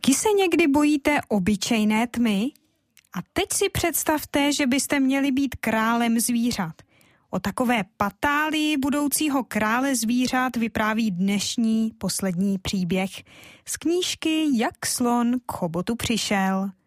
Taky se někdy bojíte obyčejné tmy? A teď si představte, že byste měli být králem zvířat. O takové patálii budoucího krále zvířat vypráví dnešní poslední příběh z knížky Jak slon k chobotu přišel.